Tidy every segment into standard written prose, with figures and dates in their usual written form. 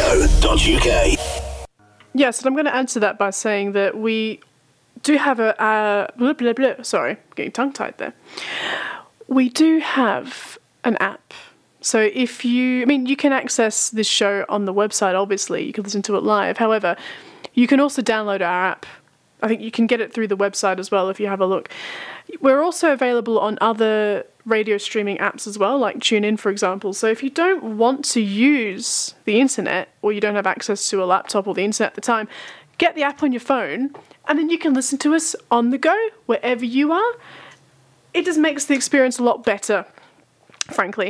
Yes, and I'm going to answer that by saying that we do have sorry, getting tongue-tied there. We do have an app. So you can access this show on the website, obviously. You can listen to it live. However, you can also download our app. I think you can get it through the website as well if you have a look. We're also available on other radio streaming apps as well, like TuneIn, for example. So if you don't want to use the internet, or you don't have access to a laptop or the internet at the time, get the app on your phone, and then you can listen to us on the go, wherever you are. It just makes the experience a lot better, frankly.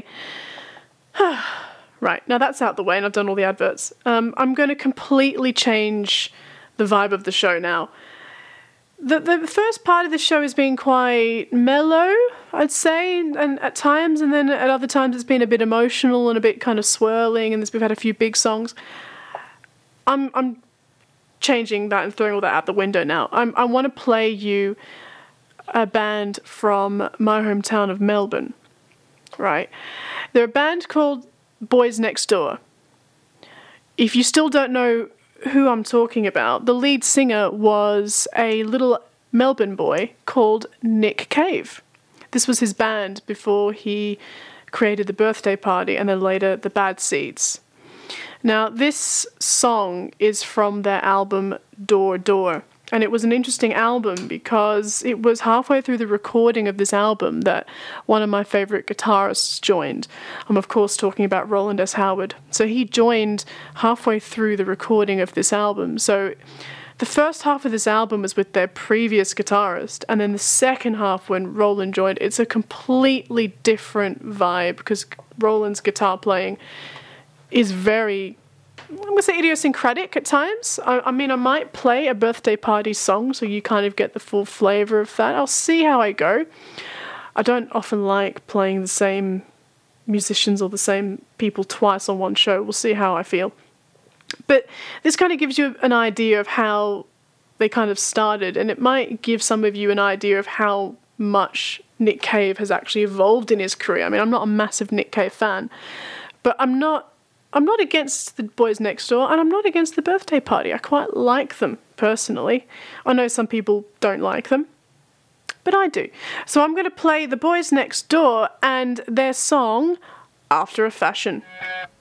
Right, now that's out the way and I've done all the adverts. I'm going to completely change the vibe of the show now. The first part of the show has been quite mellow, I'd say, and at times, and then at other times it's been a bit emotional and a bit kind of swirling, and we've had a few big songs. I'm changing that and throwing all that out the window now. I want to play you a band from my hometown of Melbourne, right? They're a band called Boys Next Door. If you still don't know who I'm talking about, the lead singer was a little Melbourne boy called Nick Cave. This was his band before he created the Birthday Party and then later the Bad Seeds. Now, this song is from their album Door Door. And it was an interesting album because it was halfway through the recording of this album that one of my favourite guitarists joined. I'm, of course, talking about Roland S. Howard. So he joined halfway through the recording of this album. So the first half of this album was with their previous guitarist, and then the second half, when Roland joined, it's a completely different vibe because Roland's guitar playing is very, I'm going to say, idiosyncratic at times. I mean, I might play a Birthday Party song so you kind of get the full flavour of that. I'll see how I go. I don't often like playing the same musicians or the same people twice on one show. We'll see how I feel. But this kind of gives you an idea of how they kind of started, and it might give some of you an idea of how much Nick Cave has actually evolved in his career. I mean, I'm not a massive Nick Cave fan, but I'm not against the Boys Next Door, and I'm not against the Birthday Party. I quite like them, personally. I know some people don't like them, but I do. So I'm going to play the Boys Next Door and their song, After a Fashion.